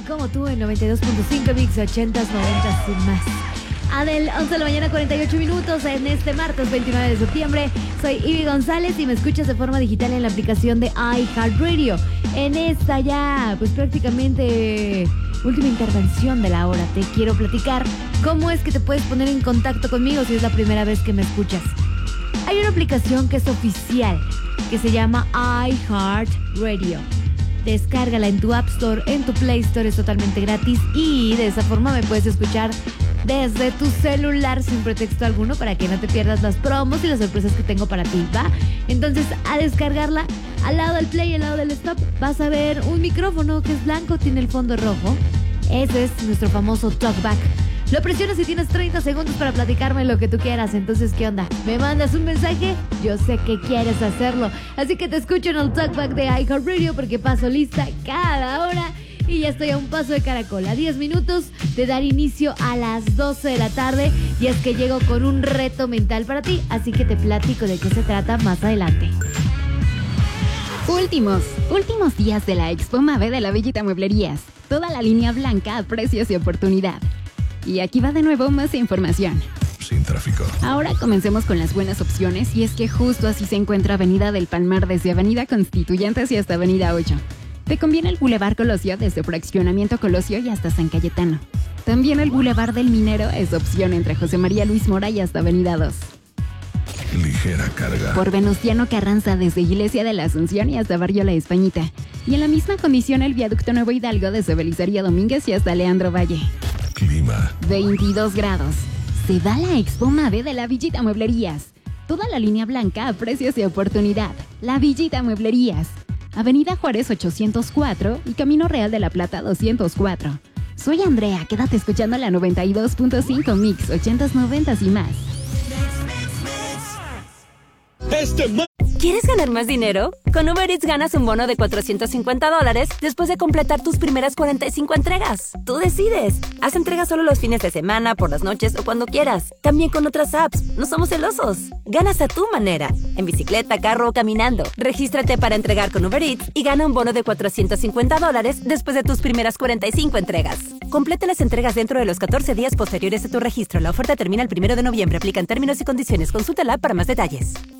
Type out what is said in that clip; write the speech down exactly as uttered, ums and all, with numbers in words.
como tú en noventa y dos punto cinco Mix, ochentas, noventas y más. Adel, once de la mañana, cuarenta y ocho minutos en este martes veintinueve de septiembre. Soy Ivy González y me escuchas de forma digital en la aplicación de iHeartRadio. En esta ya, pues prácticamente última intervención de la hora, te quiero platicar cómo es que te puedes poner en contacto conmigo si es la primera vez que me escuchas. Hay una aplicación que es oficial, que se llama iHeartRadio. Descárgala en tu App Store, en tu Play Store, es totalmente gratis y de esa forma me puedes escuchar desde tu celular sin pretexto alguno para que no te pierdas las promos y las sorpresas que tengo para ti, ¿va? Entonces, a descargarla, al lado del play y al lado del stop, vas a ver un micrófono que es blanco, tiene el fondo rojo. Ese es nuestro famoso talkback. Lo presionas y tienes treinta segundos para platicarme lo que tú quieras. Entonces, ¿qué onda? ¿Me mandas un mensaje? Yo sé que quieres hacerlo. Así que te escucho en el talkback de iHeartRadio porque paso lista cada hora. Y ya estoy a un paso de Caracol, a diez minutos de dar inicio a las doce de la tarde. Y es que llego con un reto mental para ti. Así que te platico de qué se trata más adelante. Últimos, últimos días de la Expo Mave de la Villita Mueblerías. Toda la línea blanca a precios y oportunidad. Y aquí va de nuevo más información. Sin tráfico. Ahora comencemos con las buenas opciones y es que justo así se encuentra Avenida del Palmar desde Avenida Constituyentes y hasta Avenida ocho. Te conviene el Boulevard Colosio desde Fraccionamiento Colosio y hasta San Cayetano. También el Boulevard del Minero es opción entre José María Luis Mora y hasta Avenida dos. Ligera carga. Por Venustiano Carranza desde Iglesia de la Asunción y hasta Barrio La Españita. Y en la misma condición el Viaducto Nuevo Hidalgo desde Belisario Domínguez y hasta Leandro Valle. Clima. veintidós grados. Se va la Expo Mave de la Villita Mueblerías. Toda la línea blanca a precios y oportunidad. La Villita Mueblerías. Avenida Juárez ochocientos cuatro y Camino Real de la Plata doscientos cuatro. Soy Andrea, quédate escuchando la noventa y dos punto cinco Mix, ochentas, noventas y más. Este ma- ¿Quieres ganar más dinero? Con Uber Eats ganas un bono de cuatrocientos cincuenta dólares después de completar tus primeras cuarenta y cinco entregas. Tú decides. Haz entregas solo los fines de semana, por las noches o cuando quieras. También con otras apps. No somos celosos. Ganas a tu manera. En bicicleta, carro o caminando. Regístrate para entregar con Uber Eats y gana un bono de cuatrocientos cincuenta dólares después de tus primeras cuarenta y cinco entregas. Completa las entregas dentro de los catorce días posteriores a tu registro. La oferta termina el primero de noviembre. Aplican términos y condiciones. Consulta la app para más detalles.